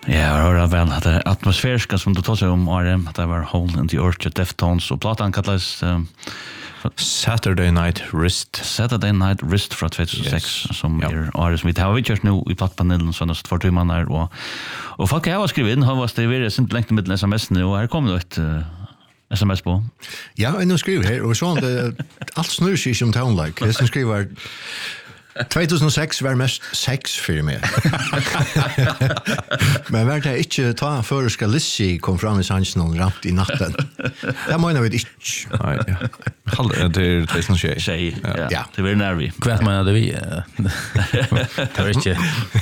Ja, det var väl att det atmosfäriska som du tar sig om RM, att det var Hole in the Orchard, Deftones och platan kallades Saturday Night Wrist från 2006 som är som vi har kört nu i plattpanelen så nästan 2 timmar och folk har skrivit in har varit det är inte längt med SMS nu och här kommer det ett SMS på. Ja, jag skriver här och så allt snurrar sig som town like. Jag skriver 2006 var mest sex för mig. Men var det inte ta för ska Lissi kom fram i sanns någon ramt i natten. Det menar vi inte. Nej. Det är sån tjej. Ja, det var nervi. Kvart menar det vi. Det var inte.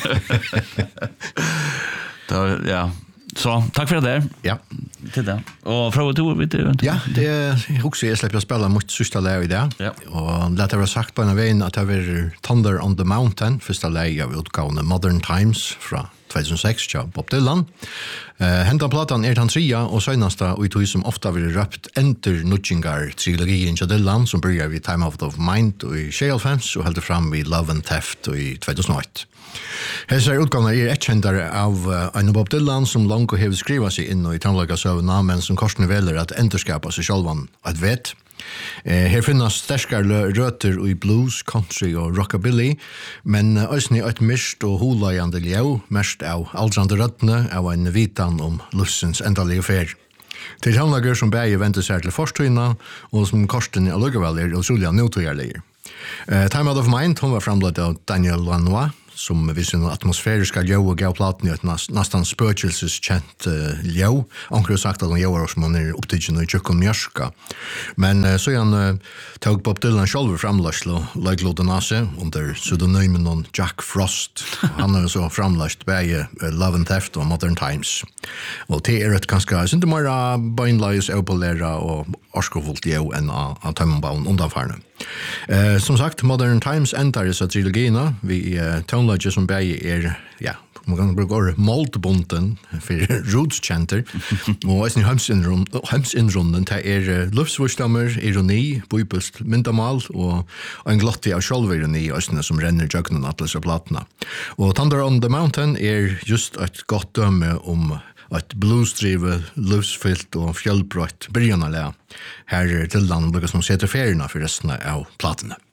Ja. Så, tack för det där. Ja. Till det. Och fråga du vet du. Ja, det är också jag släpper spela mot sista läge där. Ja. Och det har sagt på en väg att det var Thunder on the Mountain första läge av utgåvan Modern Times från 2006 ja, Bob Dylan. Hända platan är trea och senaste och det som ofta vill röpt enter nudgingar trilogin till Dylan som börjar vid Time Out of Mind och i Shale Fans och håller fram vid Love and Theft och i 2008. Hesa utgåvan är ett kändare av en Bob Dylan som långt har skrivit sig in i tonlagasövna men som korsne väljer att enterskapa sig självan att vet. Her finnes sterskare røter i blues, country og rockabilly, men også et mist og holajande ljau, mest av aldrande røttene av en vitan om livsens endalige fer. Til handlager som begge venter seg til forstøyna, og som korsten i alluggevel er utrolig nøytøyerlige. Time Out of Mind, hun var framlagt av Daniel Lanois, som vid sin atmosfäriska ljau och gav platen i ett nästan spökelseskjent ljau. Anker har sagt att de ljauar som man är upptidgen och tjock och mjörska. Men så han tog Bob Dylan själv framlagt och lägglåten Nase under pseudonymen Jack Frost. Han har så framlagt bäge Love and Theft och Modern Times. Och det är ett ganska inte mer beinleis opolära och orskofullt ljau än att tömmanbaun undanfarne. Som sagt, Modern Times ändrar dessa trilogierna. Vi tonlager som bäge ja, man kan bruka moldbunten för roots-chanter. Och i hemsinrunden det luftsvurstammer, ironi, bibelsk myndamal och en glotti av självironi som renner jögnen atlas av plattorna. Och Thunder on the Mountain just ett gott döme om ett bluesdrivet, lufsfyllt och fjällbrott börjanarlega. Här till land brukar som sätter färgerna för resten av plattorna.